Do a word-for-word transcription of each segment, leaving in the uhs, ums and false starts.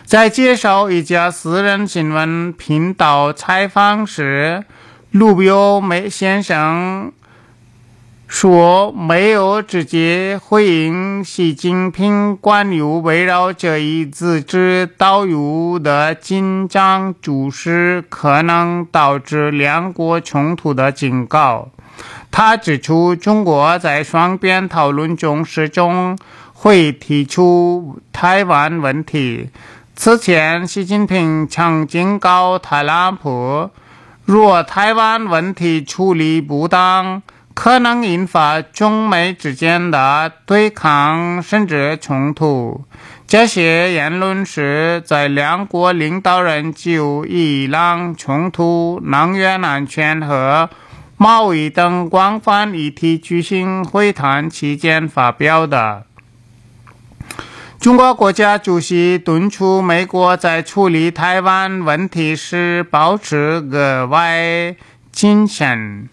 在接受一家私人新闻频道采访时，卢比欧先生说没有直接回应习近平关于围绕这一自治岛屿的紧张局势可能导致两国冲突的警告。他指出，中国在双边讨论中始终会提出台湾问题。此前，习近平曾警告特朗普，若台湾问题处理不当，可能引发中美之间的对抗甚至冲突。这些言论是在两国领导人就伊朗冲突、能源安全和贸易等广泛议题举行会谈期间发表的。中国国家主席敦促美国在处理台湾问题时保持格外谨慎。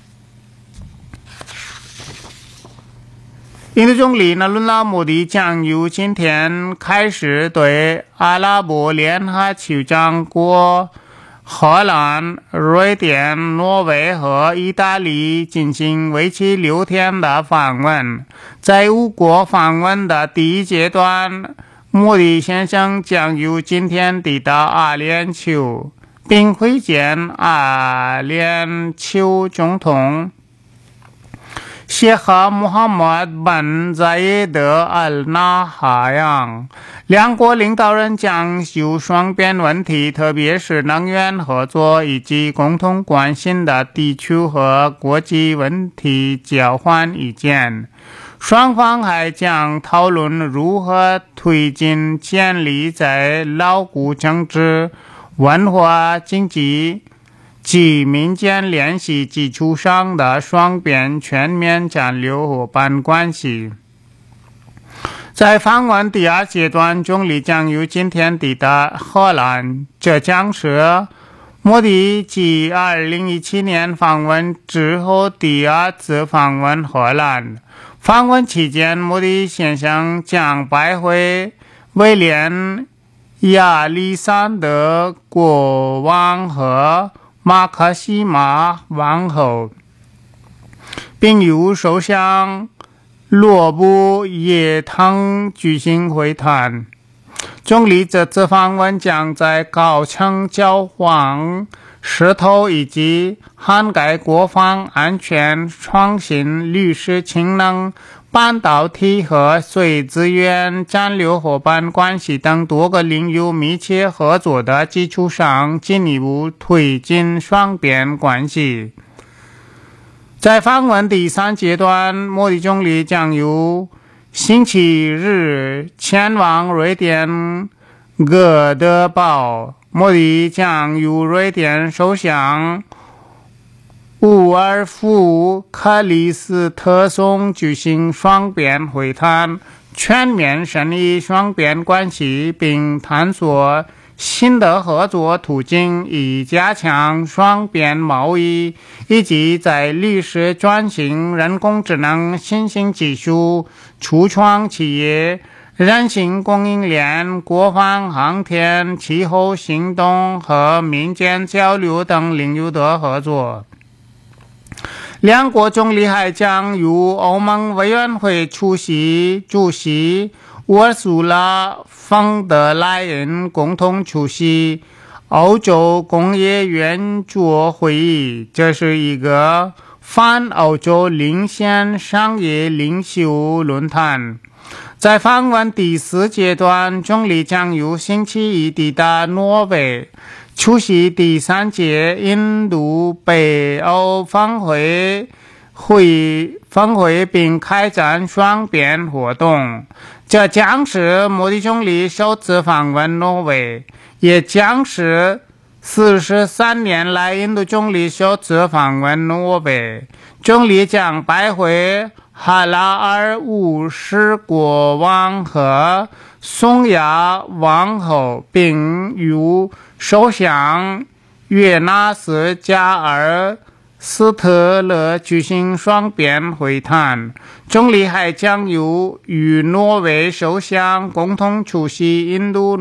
印度总理纳伦拉·莫迪将由今天开始对阿拉伯联合酋长国荷兰、瑞典、挪威和意大利进行为期六天的访问。在五国访问的第一阶段，莫迪先生将由今天抵达阿联酋，并会见阿联酋总统谢赫穆罕默德·本·扎耶德·阿尔纳哈扬。两国领导人将就双边问题，特别是能源合作以及共同关心的地区和国际问题交换意见。双方还将讨论如何推进建立在牢固政治、文化、经济及民间联系基础上的双边全面战略伙伴关系。在访问第二阶段，总理将于今天抵达荷兰，这将是莫迪继二零一七年访问之后第二次访问荷兰。访问期间，莫迪先生将拜会威廉亚历山德国王和马克西玛王后，并与首相罗布耶汤举行会谈。总理这次访问将在高层交换、石头以及涵盖国防安全、创新、律师氢能、半导体和水资源战略伙伴关系等多个领域密切合作的基础上，进一步推进双边关系。在访问第三阶段，莫迪总理将于星期日前往瑞典哥德堡。莫迪将与瑞典首相乌尔夫克里斯特松举行双边会谈，全面审议双边关系，并探索新的合作途径，以加强双边贸易以及在绿色转型、人工智能、新兴技术、初创企业、人性供应链、国防航天、气候行动和民间交流等领域的合作。两国总理还将与欧盟委员会主席主席乌尔苏拉·冯德莱恩共同出席欧洲工业圆桌会议，这是一个泛欧洲领先商业领袖论坛。在访问第四阶段，总理将于星期一抵达挪威，出席第三届印度北欧峰会会峰会，并开展双边活动。这将是莫迪总理首次访问挪威，也将是四十三年来印度总理首次访问挪威。总理将拜会哈拉尔五世国王和宋亚王后，并与首相约纳斯加尔斯特勒举行双边会谈。总理还将与与挪威首相共同出席印度